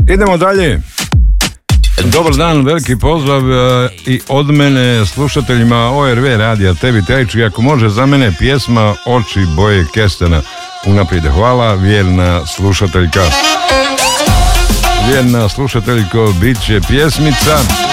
Idemo dalje. Dobar dan, veliki pozdrav i od mene slušateljima ORV radija Tebi Teči. Ako može za mene pjesma Oči boje kestena. Unaprijed hvala, vjerna slušateljka. Vjerna slušateljko, bit će pjesmica